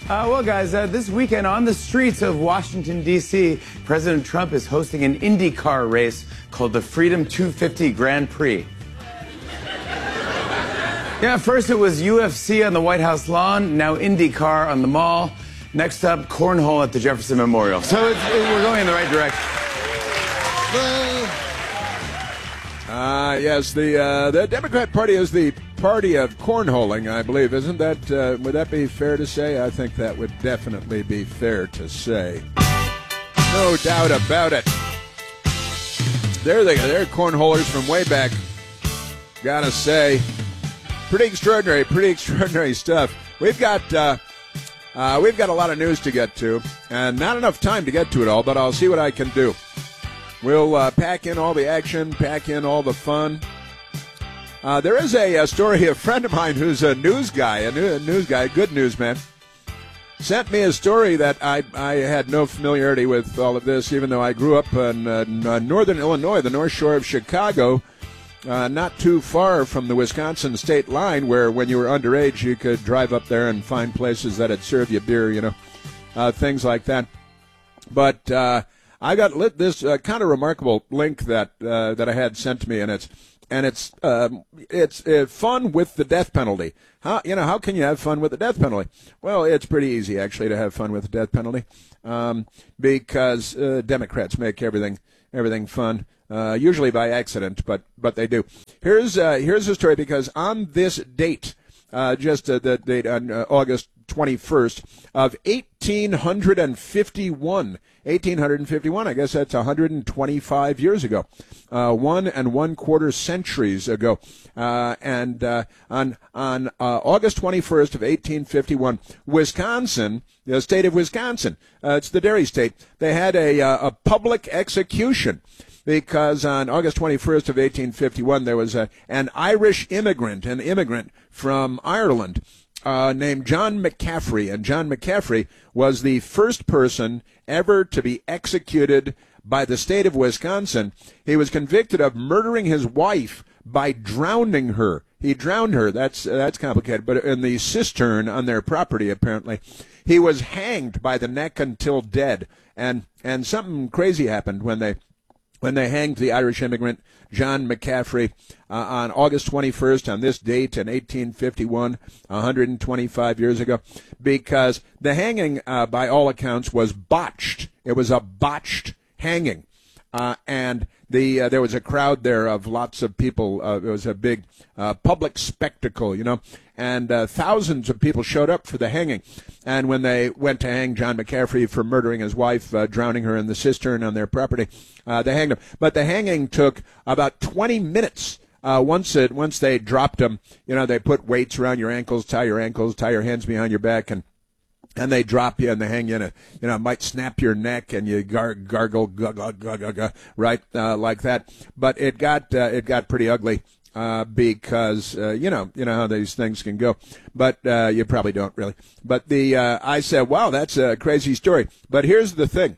Well, guys, this weekend on the streets of Washington, D.C., President Trump is hosting an IndyCar race called the Freedom 250 Grand Prix. Yeah, first it was UFC on the White House lawn, now IndyCar on the Mall. Next up, cornhole at the Jefferson Memorial. So we're going in the right direction. Yes, the Democrat Party is the party of cornholing, I believe. Isn't that, would that be fair to say? I think that would definitely be fair to say. No doubt about it. They're cornholers from way back. Gotta say, pretty extraordinary stuff. We've got a lot of news to get to, and not enough time to get to it all, but I'll see what I can do. We'll pack in all the action, pack in all the fun. There is a story, a friend of mine who's a news guy, a good newsman, sent me a story that I had no familiarity with all of this, even though I grew up in northern Illinois, the North Shore of Chicago, not too far from the Wisconsin state line, where when you were underage you could drive up there and find places that had served you beer, things like that. But I got this kind of remarkable link that I had sent to me, and it's fun with the death penalty. How can you have fun with the death penalty? Well, it's pretty easy actually to have fun with the death penalty, because Democrats make everything fun, usually by accident, but they do. Here's a story, because on this date, the date on August 21st of 1851, I guess that's 125 years ago, 1 1/4 centuries ago, and on August 21st of 1851, Wisconsin, the state of Wisconsin, it's the dairy state, they had a public execution, because on August 21st of 1851 there was an Irish immigrant, from Ireland, named John McCaffrey, and John McCaffrey was the first person ever to be executed by the state of Wisconsin. He was convicted of murdering his wife by drowning her. He drowned her. That's complicated, but in the cistern on their property, apparently. He was hanged by the neck until dead, and something crazy happened when they hanged the Irish immigrant John McCaffrey on August 21st, on this date in 1851, 125 years ago, because the hanging, by all accounts, was botched. It was a botched hanging, and there was a crowd there of lots of people. It was a big public spectacle, and thousands of people showed up for the hanging. And when they went to hang John McCaffrey for murdering his wife, drowning her in the cistern on their property, they hanged him. But the hanging took about 20 minutes. Once they dropped him, they put weights around your ankles, tie your hands behind your back, and they drop you and they hang you, and might snap your neck and you gargle, right, like that. But it got pretty ugly. Because you know how these things can go, but you probably don't really. But I said, wow, that's a crazy story. But here's the thing.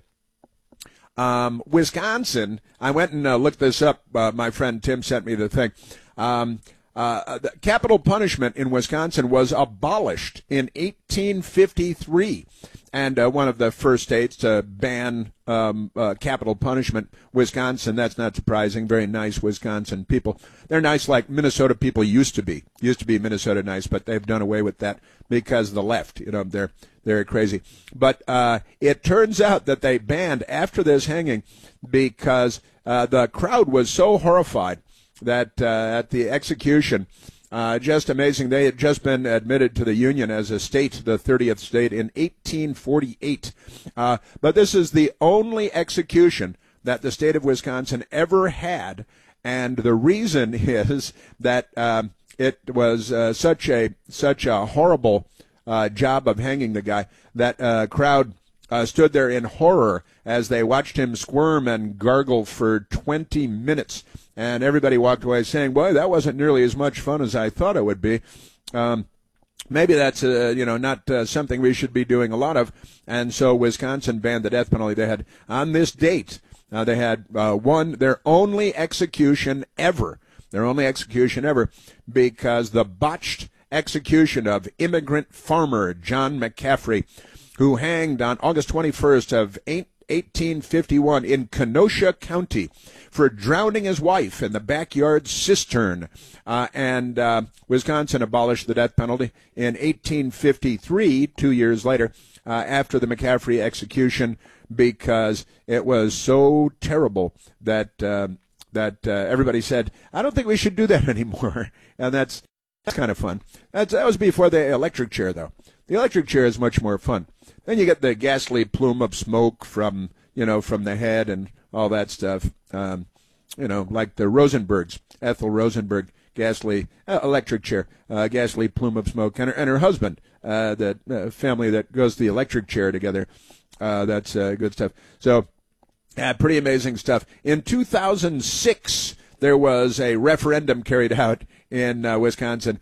Wisconsin, I went and looked this up. My friend Tim sent me the thing. The capital punishment in Wisconsin was abolished in 1853. And one of the first states to ban capital punishment, Wisconsin. That's not surprising. Very nice Wisconsin people. They're nice like Minnesota people used to be. Used to be Minnesota nice, but they've done away with that because of the left. They're crazy. But it turns out that they banned after this hanging because the crowd was so horrified that at the execution. Just amazing. They had just been admitted to the Union as a state, the 30th state, in 1848. But this is the only execution that the state of Wisconsin ever had, and the reason is that it was such a horrible job of hanging the guy that crowd stood there in horror as they watched him squirm and gargle for 20 minutes. And everybody walked away saying, boy, that wasn't nearly as much fun as I thought it would be. Maybe that's, not something we should be doing a lot of. And so Wisconsin banned the death penalty. They had, on this date, they had their only execution ever, because the botched execution of immigrant farmer John McCaffrey, who hanged on August 21st of 1851 in Kenosha County for drowning his wife in the backyard cistern. And Wisconsin abolished the death penalty in 1853, 2 years later, after the McCaffrey execution, because it was so terrible that everybody said, I don't think we should do that anymore. And that's kind of fun. That was before the electric chair, though. The electric chair is much more fun. Then you get the ghastly plume of smoke from the head and all that stuff. Like the Rosenbergs, Ethel Rosenberg, ghastly electric chair, ghastly plume of smoke, and her husband, that family that goes to the electric chair together. That's good stuff. So, pretty amazing stuff. In 2006, there was a referendum carried out in Wisconsin.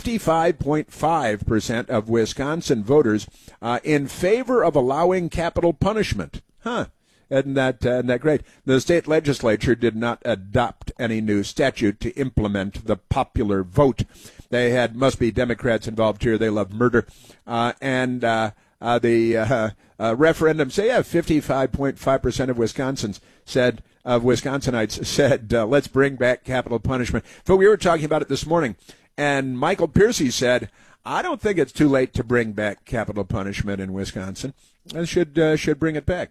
55.5% of Wisconsin voters in favor of allowing capital punishment. Isn't that great? The state legislature did not adopt any new statute to implement the popular vote. They must be Democrats involved here. They love murder. And the referendum say, 55.5% of Wisconsinites said, let's bring back capital punishment. But we were talking about it this morning, and Michael Piercy said, I don't think it's too late to bring back capital punishment in Wisconsin. I should bring it back.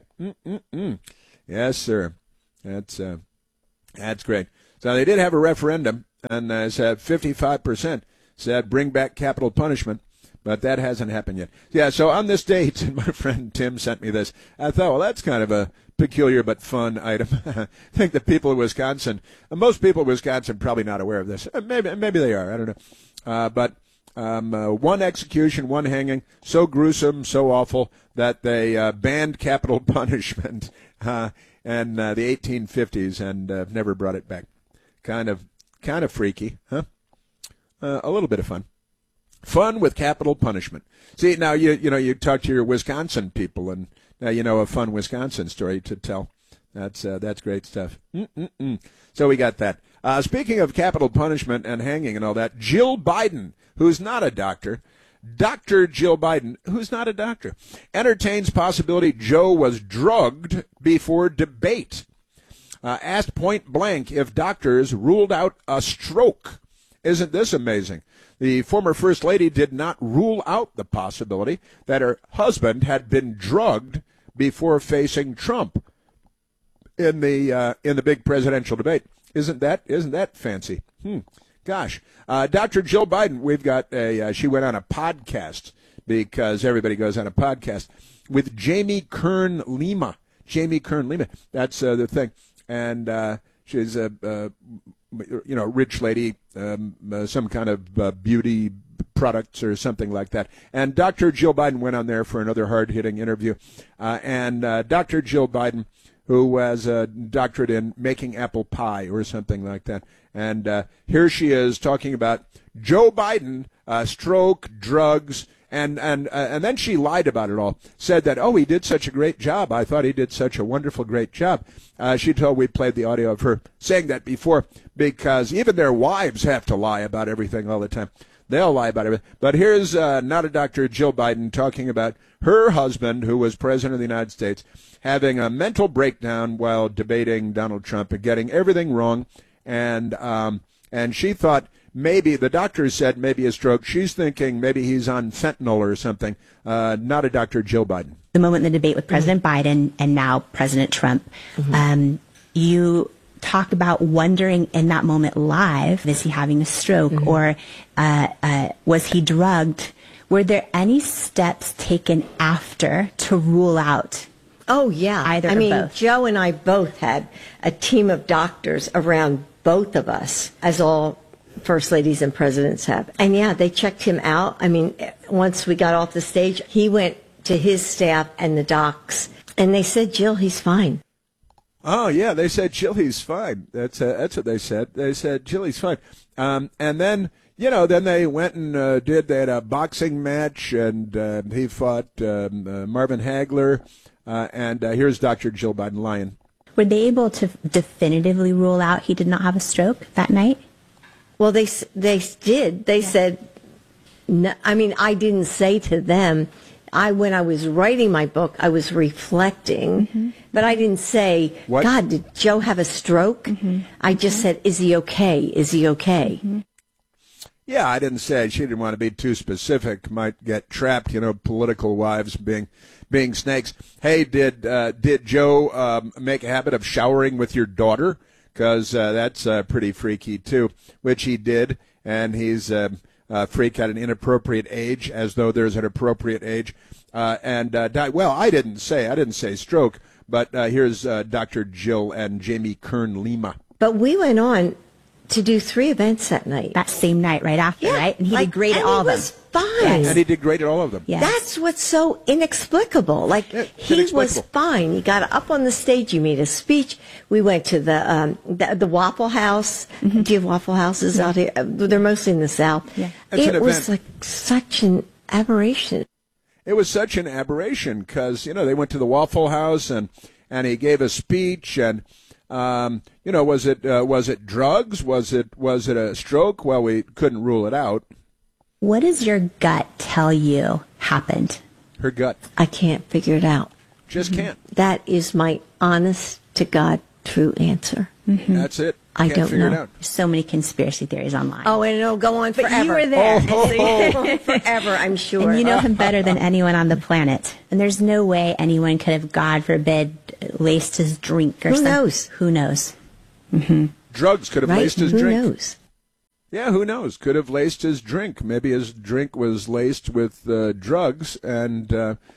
Yes, sir. That's great. So they did have a referendum, and said 55% said bring back capital punishment, but that hasn't happened yet. Yeah, so on this date, and my friend Tim sent me this, I thought, well, that's kind of a peculiar but fun item. I think the people of Wisconsin, most people in Wisconsin, probably not aware of this. Maybe they are. I don't know. But one execution, one hanging, so gruesome, so awful that they banned capital punishment in the 1850s and never brought it back. Kind of freaky, huh? A little bit of fun. Fun with capital punishment. See, now you talk to your Wisconsin people, and now you know a fun Wisconsin story to tell. That's great stuff. So we got that. Speaking of capital punishment and hanging and all that, Jill Biden, who's not a doctor, Dr. Jill Biden, who's not a doctor, entertains possibility Joe was drugged before debate. Asked point blank if doctors ruled out a stroke. Isn't this amazing? The former First Lady did not rule out the possibility that her husband had been drugged before facing Trump in the big presidential debate. Isn't that fancy? Gosh. Dr. Jill Biden, we've got she went on a podcast, because everybody goes on a podcast, with Jamie Kern Lima. Jamie Kern Lima. That's the thing. And she's a rich lady, some kind of beauty products or something like that. And Dr. Jill Biden went on there for another hard-hitting interview. And Dr. Jill Biden, who has a doctorate in making apple pie or something like that. And here she is talking about Joe Biden, stroke, drugs, and then she lied about it all. Said that, he did such a great job. I thought he did such a wonderful, great job. She told we played the audio of her saying that before, because even their wives have to lie about everything all the time. They'll lie about everything. But here's not a doctor, Jill Biden, talking about her husband, who was president of the United States, having a mental breakdown while debating Donald Trump and getting everything wrong. And she thought maybe, the doctor said maybe a stroke. She's thinking maybe he's on fentanyl or something. Not a Dr. Jill Biden. The moment in the debate with President Biden and now President Trump, you talk about wondering in that moment live, is he having a stroke or was he drugged? Were there any steps taken after to rule out? Oh, yeah. Either or both? Joe and I both had a team of doctors around both of us, as all first ladies and presidents have. And, yeah, they checked him out. I mean, once we got off the stage, he went to his staff and the docs, and they said, Jill, he's fine. Oh, yeah, they said, Jill, he's fine. That's what they said. They said, Jill, he's fine. And then, then they went and they had a boxing match, and he fought Marvin Hagler. And here's Dr. Jill Biden lying. Were they able to definitively rule out he did not have a stroke that night? Well, they did. They said No, I mean, I didn't say to them, when I was writing my book, I was reflecting, but I didn't say, What? God, did Joe have a stroke? I just said, is he okay? Is he okay? Yeah, I didn't say. She didn't want to be too specific. Might get trapped, political wives being snakes. Hey, did Joe make a habit of showering with your daughter? Because that's pretty freaky too, which he did, and he's freak at an inappropriate age, as though there's an appropriate age, and died. Well, I didn't say stroke, but here's Dr. Jill and Jamie Kern Lima. But we went on to do 3 events that night. That same night, right after, right? And he did great at all of them. And he was fine. Yes. And he did great at all of them. Yes. That's what's so inexplicable. Like, Yeah, he inexplicable. was fine. He got up on the stage. He made a speech. We went to the Waffle House. Do you have Waffle Houses out here? They're mostly in the South. Yeah. It's an It was event. like such an aberration. It was such an aberration because, they went to the Waffle House and he gave a speech and, was it drugs? Was it a stroke? Well, we couldn't rule it out. What does your gut tell you happened? Her gut I can't figure it out. just can't. That is my honest to God true answer. That's it. I Can't don't figure know. it out. There's so many conspiracy theories online. Oh, and it'll go on but forever. you were there. Forever, I'm sure. And you know him better than anyone on the planet. And there's no way anyone could have, God forbid, laced his drink or Who something. knows? Who knows? Drugs could have Right? laced his Who drink. knows? Yeah, who knows? Could have laced his drink. Maybe his drink was laced with drugs, and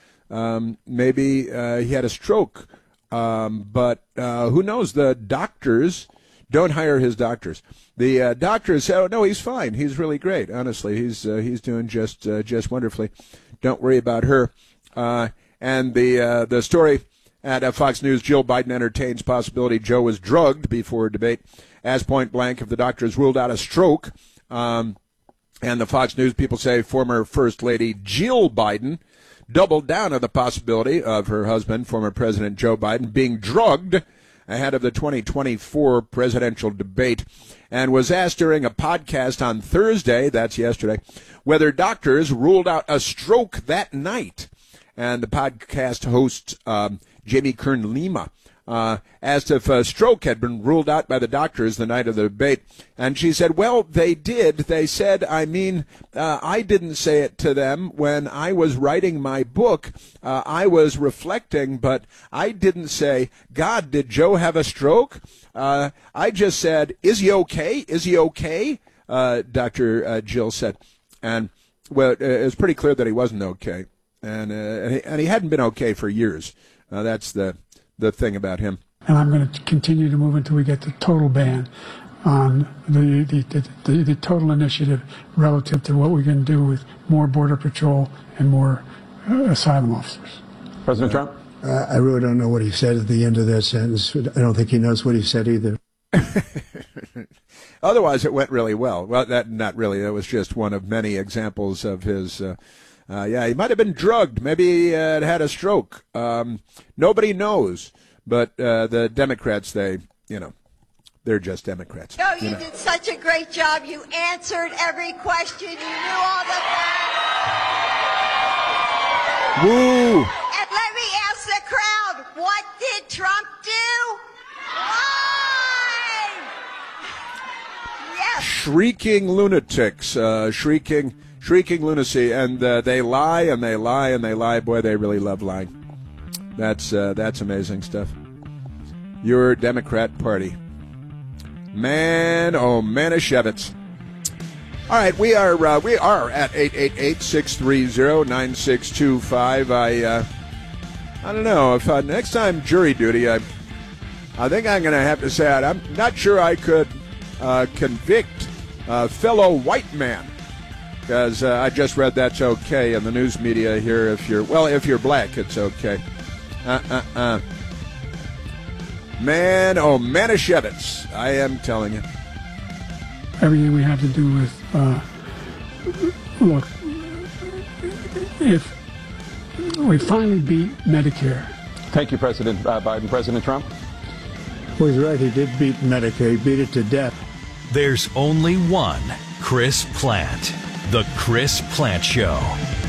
maybe he had a stroke. But who knows? The doctors don't hire his doctors. The doctors say, "Oh no, he's fine. He's really great. Honestly, he's doing just wonderfully. Don't worry about her." And the story at Fox News: Jill Biden entertains possibility Joe was drugged before debate. As point blank, if the doctors ruled out a stroke, and the Fox News people say former First Lady Jill Biden doubled down on the possibility of her husband, former President Joe Biden, being drugged ahead of the 2024 presidential debate, and was asked during a podcast on Thursday, that's yesterday, whether doctors ruled out a stroke that night. And the podcast host, Jamie Kern Lima, asked if a stroke had been ruled out by the doctors the night of the debate. And she said, well, they did. They said, I didn't say it to them when I was writing my book. I was reflecting, but I didn't say, God, did Joe have a stroke? I just said, is he okay? Is he okay? Dr. Jill said. And, well, it was pretty clear that he wasn't okay. And he hadn't been okay for years. That's the thing about him. And I'm going to continue to move until we get the total ban on the total initiative relative to what we can do with more Border Patrol and more asylum officers. President Trump? I really don't know what he said at the end of that sentence. I don't think he knows what he said either. Otherwise, it went really well. Well, not really. That was just one of many examples of his. He might have been drugged. Maybe he had a stroke. Nobody knows. But the Democrats, they're just Democrats. Joe, you did such a great job. You answered every question. You knew all the facts. Woo! And let me ask the crowd, what did Trump do? Lie! Yes. Shrieking lunatics, shrieking lunacy, and they lie and they lie and they lie. Boy, they really love lying. That's amazing stuff. Your Democrat Party, man, oh Manischewitz. All right, we are at 888-630-9625. I don't know if next time jury duty, I think I'm going to have to say I'm not sure I could convict a fellow white man. Because I just read that's okay in the news media here. If you're black, it's okay. Man, oh Manischewitz, I am telling you. Everything we have to do with, look, if we finally beat Medicare. Thank you, President Biden. President Trump? Well, he's right. He did beat Medicare. He beat it to death. There's only one Chris Plante. The Chris Plante Show.